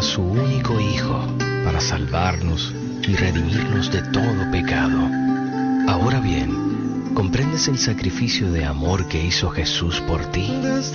a su único Hijo para salvarnos y redimirnos de todo pecado. Ahora bien, ¿comprendes el sacrificio de amor que hizo Jesús por ti?